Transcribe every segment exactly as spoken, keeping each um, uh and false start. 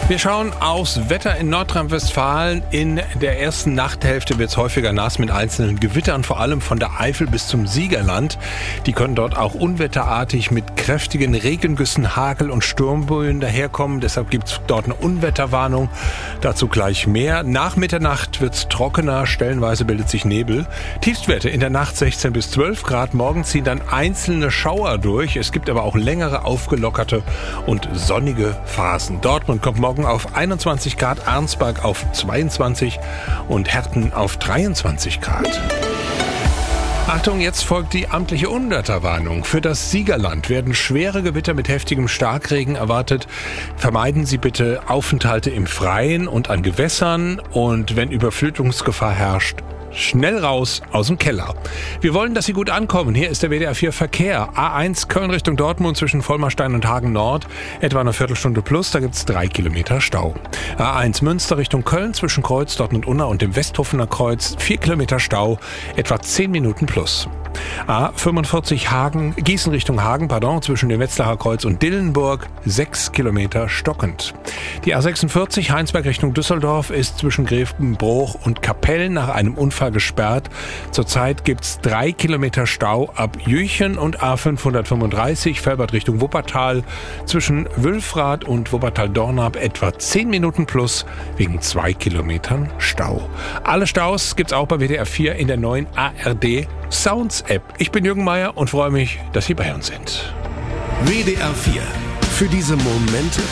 Wir schauen aufs Wetter in Nordrhein-Westfalen. In der ersten Nachthälfte wird es häufiger nass mit einzelnen Gewittern, vor allem von der Eifel bis zum Siegerland. Die können dort auch unwetterartig mit kräftigen Regengüssen, Hagel und Sturmböen daherkommen. Deshalb gibt es dort eine Unwetterwarnung. Dazu gleich mehr. Nach Mitternacht wird es trockener, stellenweise bildet sich Nebel. Tiefstwerte in der Nacht sechzehn bis zwölf Grad. Morgen ziehen dann einzelne Schauer durch. Es gibt aber auch längere, aufgelockerte und sonnige Phasen. Dortmund kommt morgen auf einundzwanzig Grad, Arnsberg auf zweiundzwanzig und Herten auf dreiundzwanzig Grad. Achtung, jetzt folgt die amtliche Unwetterwarnung. Für das Siegerland werden schwere Gewitter mit heftigem Starkregen erwartet. Vermeiden Sie bitte Aufenthalte im Freien und an Gewässern und wenn Überflutungsgefahr herrscht, schnell raus aus dem Keller. Wir wollen, dass Sie gut ankommen. Hier ist der W D R vier Verkehr. A eins Köln Richtung Dortmund zwischen Vollmerstein und Hagen Nord. Etwa eine Viertelstunde plus, da gibt es drei Kilometer Stau. A eins Münster Richtung Köln zwischen Kreuz, Dortmund Unna und dem Westhofener Kreuz. Vier Kilometer Stau, etwa zehn Minuten plus. A fünfundvierzig Hagen, Gießen Richtung Hagen, pardon, zwischen dem Wetzlarer Kreuz und Dillenburg, sechs Kilometer stockend. Die A sechsundvierzig Heinsberg Richtung Düsseldorf ist zwischen Grevenbruch und Kapellen nach einem Unfall gesperrt. Zurzeit gibt's drei Kilometer Stau ab Jüchen und A fünfhundertfünfunddreißig Velbert Richtung Wuppertal zwischen Wülfrath und Wuppertal-Dornap etwa zehn Minuten plus wegen zwei Kilometern Stau. Alle Staus gibt's auch bei W D R vier in der neuen A R D Sounds App. Ich bin Jürgen Meier und freue mich, dass Sie bei uns sind. W D R vier. Für diese Momente,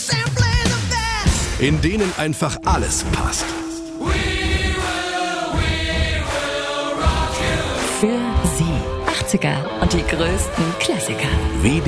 in denen einfach alles passt. Für Sie achtziger und die größten Klassiker.